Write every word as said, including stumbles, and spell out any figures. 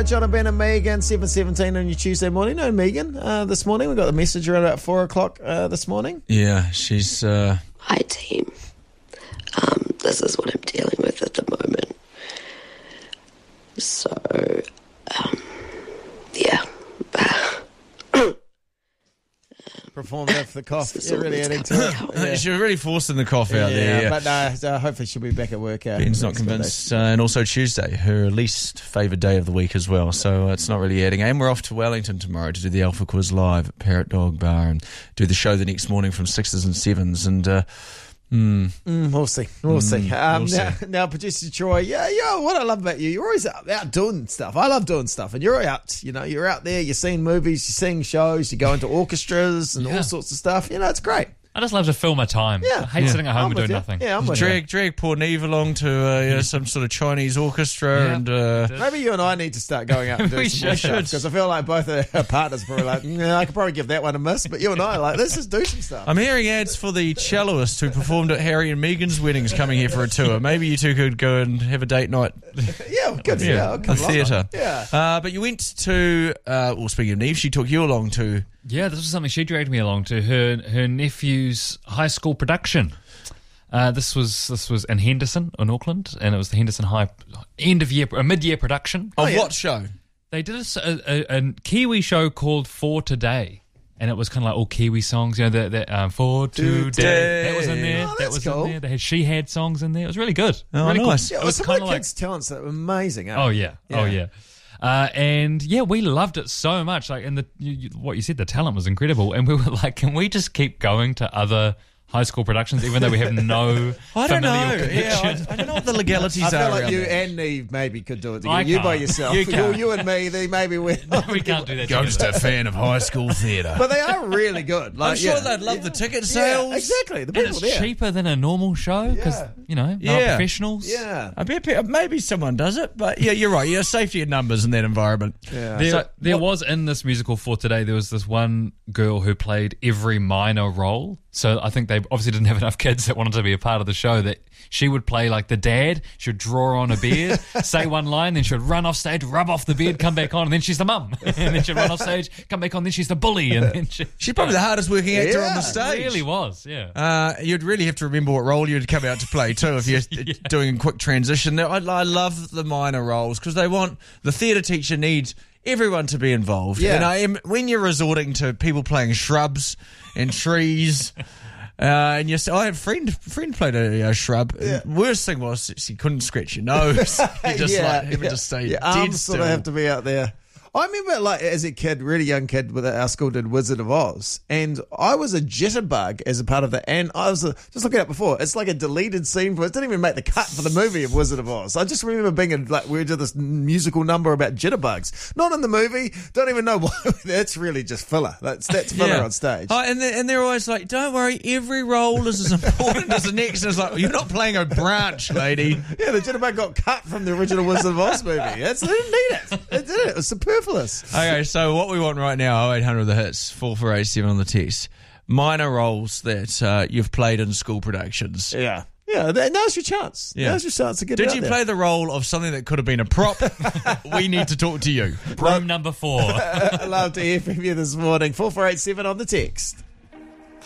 uh, John and Ben and Megan, seven seventeen on your Tuesday morning. No, Megan, uh, this morning. We got the message around about four o'clock uh, this morning. Yeah, she's... Uh... Hi, team. Um, this is what I'm dealing with at the moment. So, um, yeah. Performative for the cough. This is You're all really that's adding to coming it. out. Yeah. She was really forcing the cough out yeah, there. Yeah. but no, uh, hopefully she'll be back at work. Uh, Ben's not next convinced. Uh, and also Tuesday, her least favoured day of the week as well. So uh, it's not really adding. And we're off to Wellington tomorrow to do the Alpha Quiz Live at Parrot Dog Bar and do the show the next morning from sixes and sevens. And... Uh, Mm. Mm, we'll see. We'll Mm, see. Um, we'll now, see. now, producer Troy, yeah, yeah. What I love about you, you're always out, out doing stuff. I love doing stuff, and you're out. You know, you're out there. You're seeing movies, you're seeing shows, you go into orchestras and Yeah. all sorts of stuff. You know, it's great. I just love to fill my time. Yeah. I hate Yeah. sitting at home I'm and with doing you. nothing. Yeah, I'm with you. drag, drag poor Neve along to uh, yeah, some sort of Chinese orchestra Yeah. and... Uh, Maybe you and I need to start going out and doing We some more should. stuff because I feel like both our our partners probably like, yeah, I could probably give that one a miss, but you and I are like, let's just do some stuff. I'm hearing ads for the celloist who performed at Harry and Meghan's weddings coming here for a tour. Maybe you two could go and have a date night. yeah, good. Yeah, I'll a come along. theatre. Yeah. Uh, but you went to, uh, well, speaking of Neve, she took you along to... Yeah, this was something she dragged me along to, her her nephew's high school production. Uh, this was this was in Henderson, in Auckland, and it was the Henderson High end of year, a mid year production. Of yeah. what show? They did a, s- a- a- a Kiwi show called For Today, and it was kind of like all Kiwi songs, you know, that that um, For Today. Today. That was in there. Oh, that that's was cool. in there. They had She Had songs in there. It was really good. Oh, really nice. Cool. Yeah, It was some kind of of the like kids' talents that were amazing. Eh? Oh yeah, oh Yeah. yeah, uh, and yeah, we loved it so much. Like, and the you, you, what you said, the talent was incredible, and we were like, can we just keep going to other high school productions, even though we have no I don't familial know. Yeah, connection? I, I don't know what the legalities I feel are like around you that. and Neve maybe could do it together. I You by can't. yourself. You You, can't. you and me, they maybe we we can't do that. I'm just together. a fan of high school theatre. But they are really good. Like, I'm sure yeah. they'd love the ticket Yeah, sales. exactly. The And people it's there. cheaper than a normal show because Yeah. you know, Yeah. yeah. professionals. Yeah. I bet pe- maybe someone does it, but yeah, you're right. Yeah, safety in numbers in that environment. Yeah. There, So, there what- was in this musical For Today, there was this one girl who played every minor role. So I think they obviously didn't have enough kids that wanted to be a part of the show, that she would play like the dad. She would draw on a beard, say one line, then she would run off stage, rub off the beard, come back on, and then she's the mum. And then she'd run off stage, come back on, then she's the bully. And then she, She's probably the hardest working actor Yeah, on the it stage. really was, yeah. Uh, you'd really have to remember what role you'd come out to play too if you're doing a quick transition. I, I love the minor roles because they want the theatre teacher needs everyone to be involved. Yeah. And I am, when you're resorting to people playing shrubs and trees. Uh, and yes, I had a friend. Friend played a, a shrub. Yeah. Worst thing was she couldn't scratch your nose. You just yeah, like, he would yeah. just stay Your dead arms still. sort of have to be out there. I remember, like, as a kid, really young kid, with our school did Wizard of Oz, and I was a jitterbug as a part of it. And I was uh, just looking at it before. It's like a deleted scene for it. Didn't even make the cut for the movie of Wizard of Oz. I just remember being in, like, we did this musical number about jitterbugs. Not in the movie. Don't even know why. That's really just filler. That's that's filler Yeah. on stage. Oh, and they're, and they're always like, "Don't worry, every role is as important as the next." And it's like, you're not playing a branch, lady. Yeah, the jitterbug got cut from the original Wizard of Oz movie. That's, they didn't need it. It did it. It was superfluous. Okay, so what we want right now, oh eight hundred the hits, four four eight seven on the text. Minor roles that uh, you've played in school productions. Yeah. Yeah, that, now's your chance. Yeah. Now's your chance to get it Did out you there. play the role of something that could have been a prop? We need to talk to you. Room number four. I'd love to hear from you this morning. four four eight seven on the text.